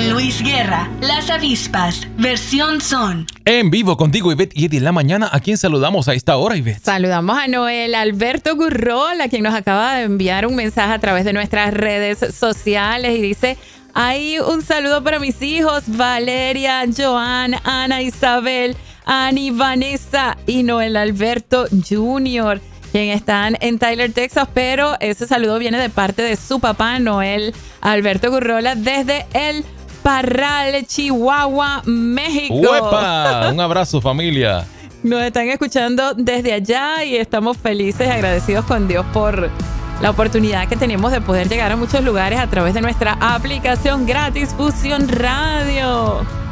Con Luis Guerra, Las Avispas, versión son. En vivo contigo, Ivette y Eddie en la mañana. ¿A quién saludamos a esta hora, Ivette? Saludamos a Noel Alberto Gurrol, a quien nos acaba de enviar un mensaje a través de nuestras redes sociales y dice: hay un saludo para mis hijos, Valeria, Joan, Ana Isabel, Ani, Vanessa y Noel Alberto Jr., quien están en Tyler, Texas, pero ese saludo viene de parte de su papá, Noel Alberto Gurrola, desde el Parral, Chihuahua, México. ¡Uepa! Un abrazo, familia. Nos están escuchando desde allá y estamos felices y agradecidos con Dios por la oportunidad que tenemos de poder llegar a muchos lugares a través de nuestra aplicación gratis Fusión Radio.